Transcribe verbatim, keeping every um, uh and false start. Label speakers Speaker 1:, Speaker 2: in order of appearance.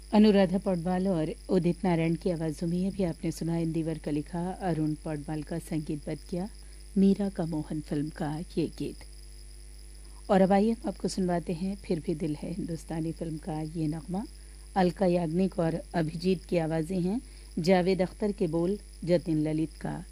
Speaker 1: अनुराधा पौडवाल और उदित नारायण की आवाज़ों में अभी आपने सुना इंदिवर का लिखा, अरुण पौडवाल का संगीतबद्ध किया मीरा का मोहन फिल्म का ये गीत। और अब आइए हम आपको सुनवाते हैं फिर भी दिल है हिंदुस्तानी फिल्म का ये नगमा। अलका याग्निक और अभिजीत की आवाज़ें हैं, जावेद अख्तर के बोल, जतिन ललित का